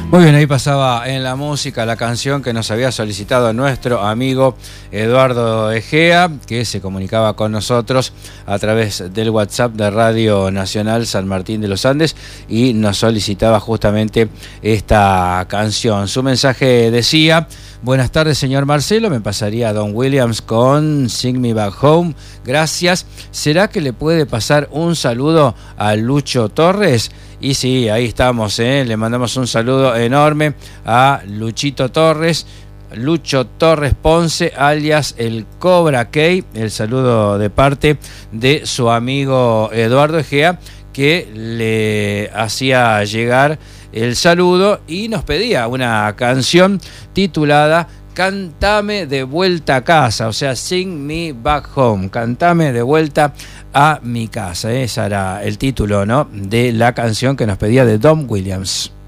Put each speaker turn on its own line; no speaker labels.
Muy bien, ahí pasaba en la música la canción que nos había solicitado nuestro amigo Eduardo Egea, que se comunicaba con nosotros a través del WhatsApp de Radio Nacional San Martín de los Andes y nos solicitaba justamente esta canción. Su mensaje decía: buenas tardes, señor Marcelo, me pasaría a Don Williams con Sing Me Back Home, gracias. ¿Será que le puede pasar un saludo a Lucho Torres? Y sí, ahí estamos, le mandamos un saludo enorme a Luchito Torres, Lucho Torres Ponce, alias el Cobra Key. El saludo de parte de su amigo Eduardo Egea, que le hacía llegar el saludo y nos pedía una canción titulada Cántame de vuelta a casa, o sea, Sing Me Back Home, cántame de vuelta a mi casa. Ese era el título, ¿no?, de la canción que nos pedía de Don Williams.